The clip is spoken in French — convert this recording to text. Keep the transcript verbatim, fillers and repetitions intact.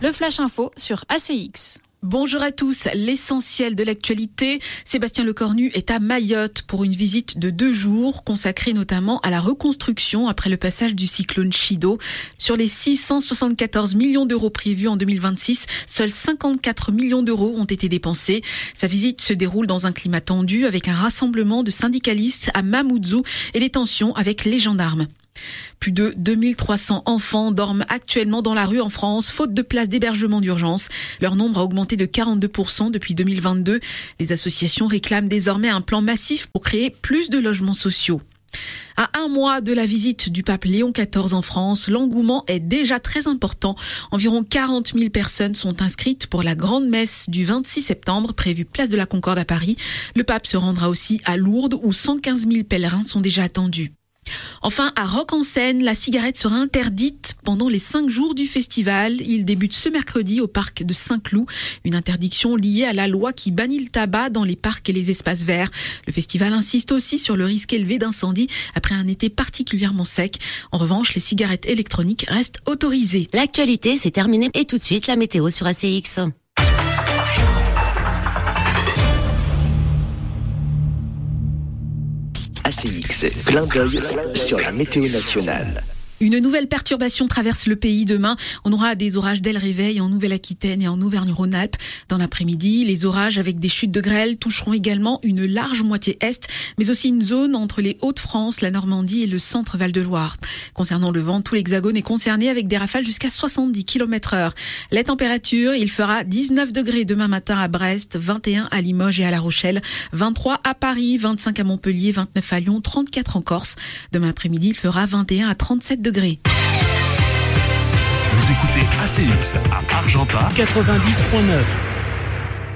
Le Flash Info sur A C X. Bonjour à tous, l'essentiel de l'actualité. Sébastien Lecornu est à Mayotte pour une visite de deux jours consacrée notamment à la reconstruction après le passage du cyclone Chido. Sur les six cent soixante-quatorze millions d'euros prévus en deux mille vingt-six, seuls cinquante-quatre millions d'euros ont été dépensés. Sa visite se déroule dans un climat tendu avec un rassemblement de syndicalistes à Mamoudzou et des tensions avec les gendarmes. Plus de deux mille trois cents enfants dorment actuellement dans la rue en France, faute de places d'hébergement d'urgence. Leur nombre a augmenté de quarante-deux pour cent depuis deux mille vingt-deux. Les associations réclament désormais un plan massif pour créer plus de logements sociaux. À un mois de la visite du pape Léon quatorze en France, l'engouement est déjà très important. Environ quarante mille personnes sont inscrites pour la grande messe du vingt-six septembre, prévue place de la Concorde à Paris. Le pape se rendra aussi à Lourdes, où cent quinze mille pèlerins sont déjà attendus. Enfin, à Rock en Seine, la cigarette sera interdite pendant les cinq jours du festival. Il débute ce mercredi au parc de Saint-Cloud. Une interdiction liée à la loi qui bannit le tabac dans les parcs et les espaces verts. Le festival insiste aussi sur le risque élevé d'incendie après un été particulièrement sec. En revanche, les cigarettes électroniques restent autorisées. L'actualité, c'est terminé. Et tout de suite, la météo sur A C X. A C X, clin d'œil sur la météo nationale. Une nouvelle perturbation traverse le pays demain. On aura des orages dès le réveil en Nouvelle-Aquitaine et en Auvergne-Rhône-Alpes. Dans l'après-midi, les orages avec des chutes de grêle toucheront également une large moitié est, mais aussi une zone entre les Hauts-de-France, la Normandie et le centre Val-de-Loire. Concernant le vent, tout l'Hexagone est concerné avec des rafales jusqu'à soixante-dix kilomètres heure. Les températures, il fera dix-neuf degrés demain matin à Brest, vingt et un à Limoges et à La Rochelle, vingt-trois à Paris, vingt-cinq à Montpellier, vingt-neuf à Lyon, trente-quatre en Corse. Demain après-midi, il fera vingt et un à trente-sept degrés. Vous écoutez A C X à Argentat quatre-vingt-dix virgule neuf.